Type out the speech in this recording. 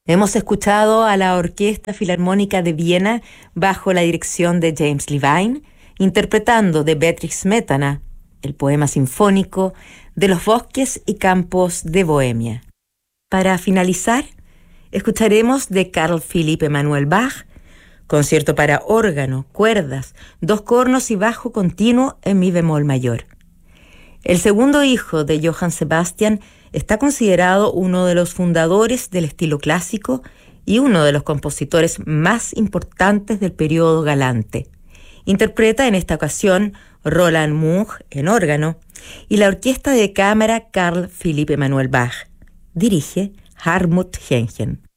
Hemos escuchado a la Orquesta Filarmónica de Viena bajo la dirección de James Levine, interpretando de Bedřich Smetana el poema sinfónico de los bosques y campos de Bohemia. Para finalizar, escucharemos de Carl Philipp Emanuel Bach, concierto para órgano, cuerdas, dos cornos y bajo continuo en mi bemol mayor. El segundo hijo de Johann Sebastian está considerado uno de los fundadores del estilo clásico y uno de los compositores más importantes del periodo galante. Interpreta en esta ocasión Roland Munch en órgano y la orquesta de cámara Carl Philipp Emanuel Bach. Dirige Hartmut Hengen.